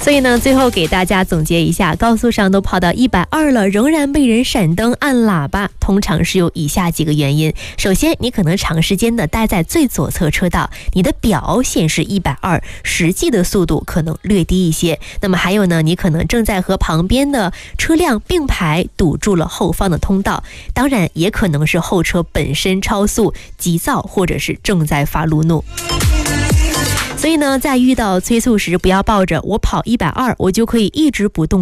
所以呢，最后给大家总结一下，高速上都跑到120了，仍然被人闪灯按喇叭，通常是有以下几个原因。首先，你可能长时间的待在最左侧车道，你的表显示120，实际的速度可能略低一些。那么还有呢，你可能正在和旁边的车辆并排，堵住了后方的通道。当然，也可能是后车本身超速、急躁，或者是正在发路怒。所以呢，在遇到催促时，不要抱着我跑120，我就可以一直不动